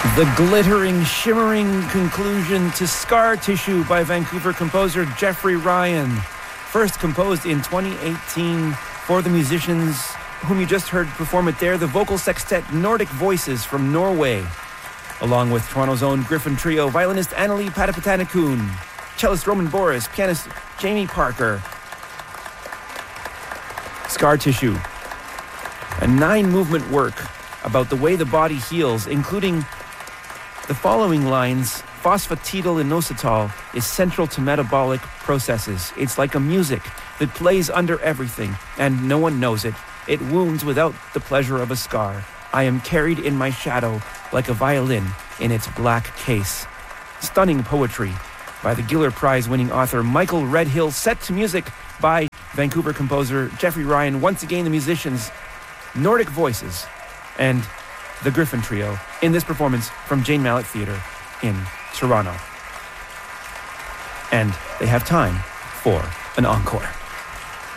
The glittering, shimmering conclusion to Scar Tissue by Vancouver composer Jeffrey Ryan. First composed in 2018 for the musicians whom you just heard perform it there, the vocal sextet Nordic Voices from Norway, along with Toronto's own Griffin Trio, violinist Annalie Patapatanakun, cellist Roman Boris, pianist Jamie Parker. Scar Tissue, a 9-movement work about the way the body heals, including the following lines: phosphatidylиnositol is central to metabolic processes. It's like a music that plays under everything, and no one knows it. It wounds without the pleasure of a scar. I am carried in my shadow like a violin in its black case. Stunning poetry by the Giller Prize-winning author Michael Redhill, set to music by Vancouver composer Jeffrey Ryan. Once again, the musicians Nordic Voices and the Griffin Trio in this performance from Jane Mallett Theatre in Toronto. And they have time for an encore.